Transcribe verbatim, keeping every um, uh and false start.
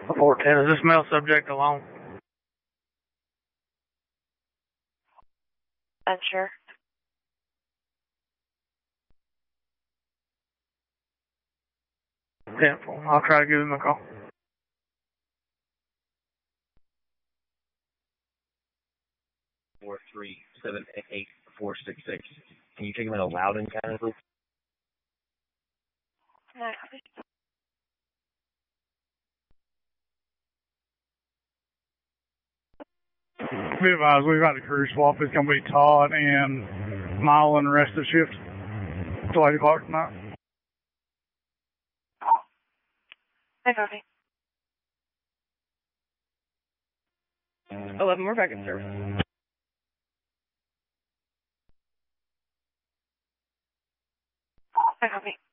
four ten, is this male subject alone? Unsure. ten four, I'll try to give him a call. Four three seven eight four six six. Can you take him in a Loudon County, please? No. Be advised, we've got a crew swap. It's going to be Todd and Mile and the rest of the shift till eight o'clock tonight. Hi, copy. eleven, we're back in service. Hi, copy.